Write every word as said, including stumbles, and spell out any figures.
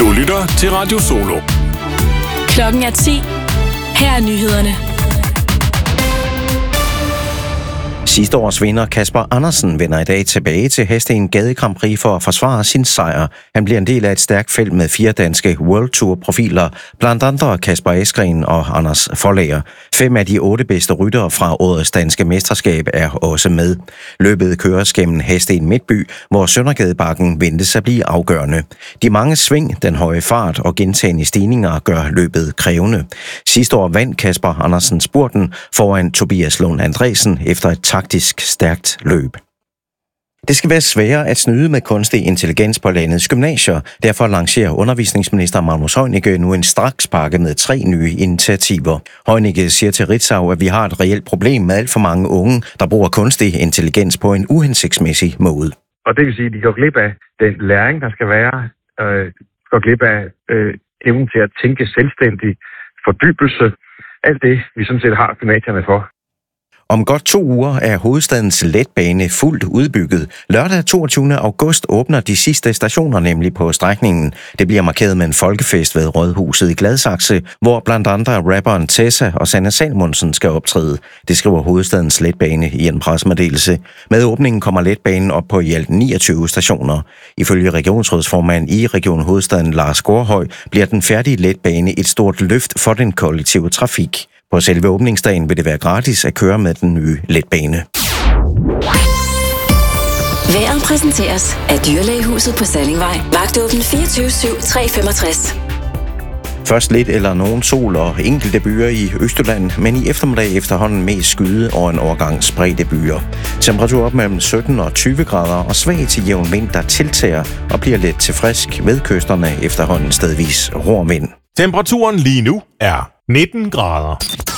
Du lytter til Radio Solo. Klokken er ti. Her er nyhederne. Sidste års vinder Kasper Andersen vender i dag tilbage til Hasten Gade Grand Prix for at forsvare sin sejr. Han bliver en del af et stærkt felt med fire danske World Tour-profiler, blandt andre Kasper Eskren og Anders Forlager. Fem af de otte bedste ryttere fra årets danske mesterskab er også med. Løbet køres gennem Hasten Midtby, hvor Søndergadebakken ventes at blive afgørende. De mange sving, den høje fart og gentagne stigninger gør løbet krævende. Sidste år vandt Kasper Andersen spurten foran Tobias Lund Andresen efter et taktisk stærkt løb. Det skal være sværere at snyde med kunstig intelligens på landets gymnasier. Derfor lancerer undervisningsminister Magnus Heunicke nu en strakspakke med tre nye initiativer. Heunicke siger til Ritzau, at vi har et reelt problem med alt for mange unge, der bruger kunstig intelligens på en uhensigtsmæssig måde. Og det vil sige, at de går glip af den læring, der skal være, øh, går glip af øh, evnen til at tænke selvstændig, fordybelse, alt det, vi sådan set har gymnasierne for. Om godt to uger er hovedstadens letbane fuldt udbygget. Lørdag toogtyvende august åbner de sidste stationer nemlig på strækningen. Det bliver markeret med en folkefest ved Rådhuset i Gladsaxe, hvor blandt andre rapperen Tessa og Sanne Salmonsen skal optræde. Det skriver hovedstadens letbane i en pressemeddelelse. Med åbningen kommer letbanen op på i alt niogtyve stationer. Ifølge regionsrådsformand i Region Hovedstaden Lars Gårdhøj bliver den færdige letbane et stort løft for den kollektive trafik. På selve åbningsdagen vil det være gratis at køre med den nye letbane. Vejret præsenteres af Dyrlægehuset på Sallingvej. Vagtåben fireogtyve syv tre femogtres. Først lidt eller nogen sol og enkelte byer i Østjylland, men i eftermiddag efterhånden mest skyde og en overgang spredte byer. Temperatur op mellem sytten og tyve grader og svag til jævn vind, der tiltager og bliver let til frisk ved kysterne efterhånden stedvis ror vind. Temperaturen lige nu er nitten grader.